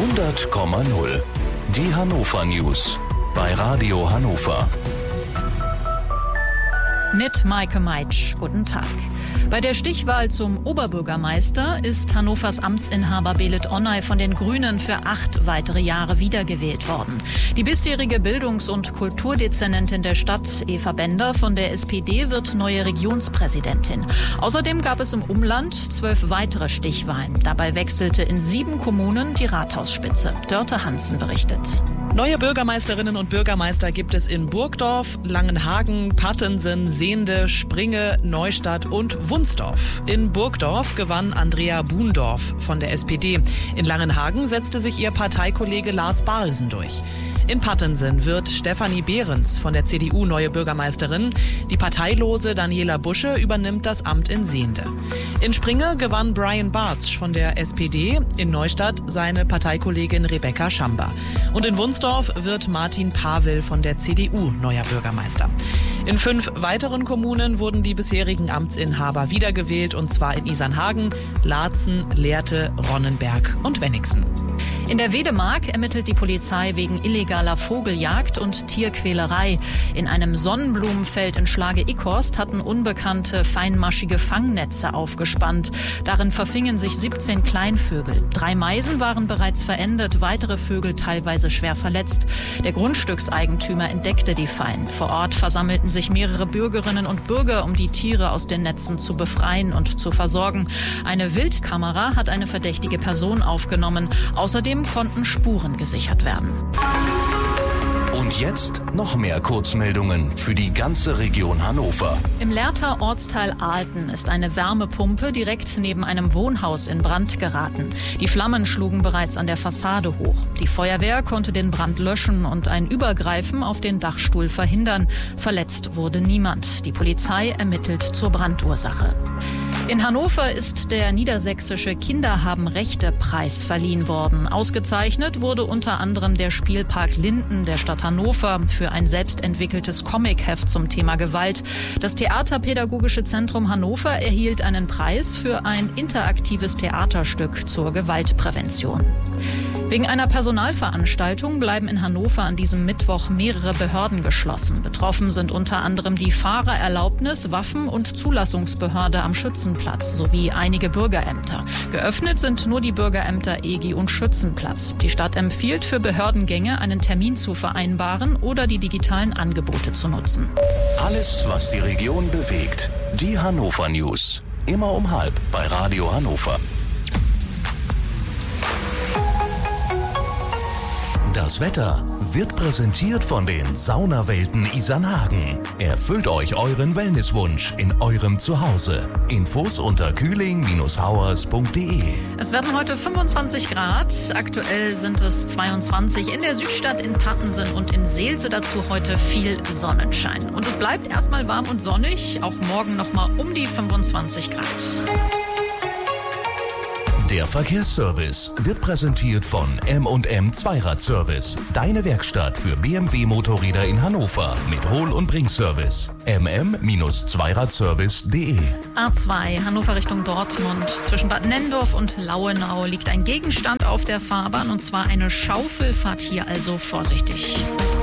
100,0. Die Hannover News bei Radio Hannover. Mit Maike Meitsch. Guten Tag. Bei der Stichwahl zum Oberbürgermeister ist Hannovers Amtsinhaber Belit Onay von den Grünen für 8 weitere Jahre wiedergewählt worden. Die bisherige Bildungs- und Kulturdezernentin der Stadt, Eva Bender von der SPD, wird neue Regionspräsidentin. Außerdem gab es im Umland 12 weitere Stichwahlen. Dabei wechselte in 7 Kommunen die Rathausspitze. Dörte Hansen berichtet. Neue Bürgermeisterinnen und Bürgermeister gibt es in Burgdorf, Langenhagen, Pattensen, Sehnde, Springe, Neustadt und Wunsdorf. In Burgdorf gewann Andrea Buhndorf von der SPD. In Langenhagen setzte sich ihr Parteikollege Lars Barlsen durch. In Pattensen wird Stefanie Behrens von der CDU neue Bürgermeisterin. Die parteilose Daniela Busche übernimmt das Amt in Sehnde. In Springe gewann Brian Bartsch von der SPD, in Neustadt seine Parteikollegin Rebecca Schamber. Und in Wunsdorf wird Martin Pavel von der CDU neuer Bürgermeister. In 5 weiteren Kommunen wurden die bisherigen Amtsinhaber wiedergewählt, und zwar in Isernhagen, Laatzen, Lehrte, Ronnenberg und Wenningsen. In der Wedemark ermittelt die Polizei wegen illegaler Vogeljagd und Tierquälerei. In einem Sonnenblumenfeld in Schlage-Ickhorst hatten Unbekannte feinmaschige Fangnetze aufgespannt. Darin verfingen sich 17 Kleinvögel. 3 Meisen waren bereits verendet, weitere Vögel teilweise schwer verletzt. Der Grundstückseigentümer entdeckte die Fallen. Vor Ort versammelten sich mehrere Bürgerinnen und Bürger, um die Tiere aus den Netzen zu befreien und zu versorgen. Eine Wildkamera hat eine verdächtige Person aufgenommen. Außerdem konnten Spuren gesichert werden. Und jetzt noch mehr Kurzmeldungen für die ganze Region Hannover. Im Lehrter Ortsteil Aalten ist eine Wärmepumpe direkt neben einem Wohnhaus in Brand geraten. Die Flammen schlugen bereits an der Fassade hoch. Die Feuerwehr konnte den Brand löschen und ein Übergreifen auf den Dachstuhl verhindern. Verletzt wurde niemand. Die Polizei ermittelt zur Brandursache. In Hannover ist der Niedersächsische Kinder-haben-Rechte-Preis verliehen worden. Ausgezeichnet wurde unter anderem der Spielpark Linden der Stadt Hannover für ein selbstentwickeltes Comicheft zum Thema Gewalt. Das Theaterpädagogische Zentrum Hannover erhielt einen Preis für ein interaktives Theaterstück zur Gewaltprävention. Wegen einer Personalveranstaltung bleiben in Hannover an diesem Mittwoch mehrere Behörden geschlossen. Betroffen sind unter anderem die Fahrererlaubnis-, Waffen- und Zulassungsbehörde am Schützenplatz sowie einige Bürgerämter. Geöffnet sind nur die Bürgerämter EGI und Schützenplatz. Die Stadt empfiehlt, für Behördengänge einen Termin zu vereinbaren oder die digitalen Angebote zu nutzen. Alles, was die Region bewegt. Die Hannover News. Immer um 12:30 bei Radio Hannover. Das Wetter wird präsentiert von den Saunawelten Isernhagen. Erfüllt euch euren Wellnesswunsch in eurem Zuhause. Infos unter kühling-hauers.de. Es werden heute 25 Grad. Aktuell sind es 22 in der Südstadt, in Pattensen und in Seelze. Dazu heute viel Sonnenschein. Und es bleibt erstmal warm und sonnig. Auch morgen nochmal um die 25 Grad. Der Verkehrsservice wird präsentiert von M&M Zweiradservice. Deine Werkstatt für BMW-Motorräder in Hannover mit Hol- und Bringservice. mm-zweiradservice.de. A2 Hannover Richtung Dortmund. Zwischen Bad Nenndorf und Lauenau liegt ein Gegenstand auf der Fahrbahn, und zwar eine Schaufel. Fahrt hier also vorsichtig.